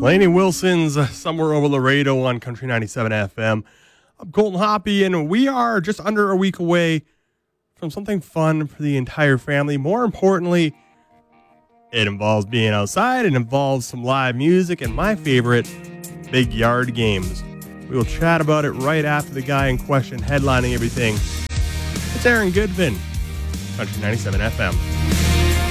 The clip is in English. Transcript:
Lainey Wilson's Somewhere Over Laredo on Country 97 FM. I'm Colton Hoppy, and we are just under a week away from something fun for the entire family. More importantly, it involves being outside. It involves some live music and my favorite, big yard games. We will chat about it right after the guy in question headlining everything. It's Aaron Goodvin, Country 97 FM.